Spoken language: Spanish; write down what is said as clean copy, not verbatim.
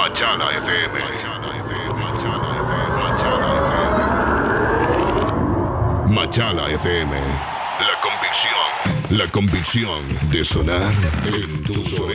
Machala FM. Machala FM. La convicción de sonar en tus orejas.